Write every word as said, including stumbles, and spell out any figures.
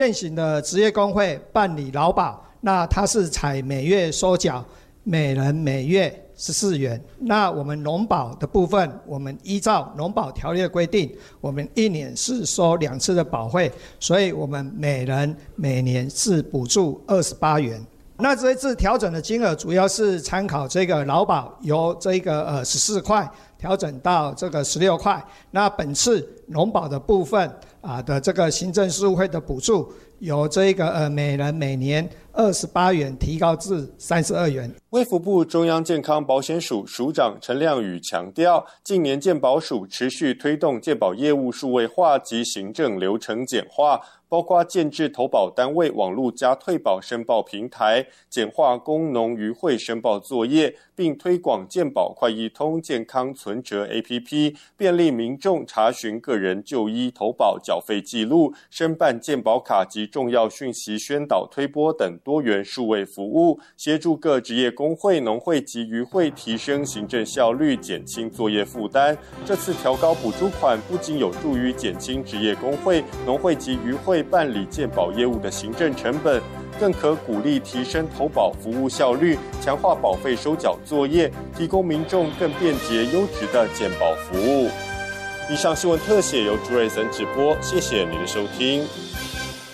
现行的职业工会办理劳保，那它是采每月收缴，每人每月十四元。那我们农保的部分，我们依照农保条例的规定，我们一年是收两次的保费，所以我们每人每年是补助二十八元。那这一次调整的金额主要是参考这个劳保由这个呃十四块调整到这个十六块。那本次农保的部分啊的这个行政事务费的补助，由这个呃每人每年二十八元提高至三十二元。 卫福部中央健康保险署署长陈亮宇强调，近年健保署持续推动健保业务数位化及行政流程简化，包括建制投保单位网络加退保申报平台，简化工农渔会申报作业，并推广健保快易通健康存折 A P P， 便利民众查询个人就医投保缴费记录、申办健保卡及重要讯息宣导推播等多元数位服务，协助各职业工会、农会及渔会提升行政效率，减轻作业负担。这次调高补助款不仅有助于减轻职业工会、农会及渔会办理健保业务的行政成本，更可鼓励提升投保服务效率，强化保费收缴作业，提供民众更便捷优质的健保服务。以上新闻特写由朱瑞森直播，谢谢您的收听。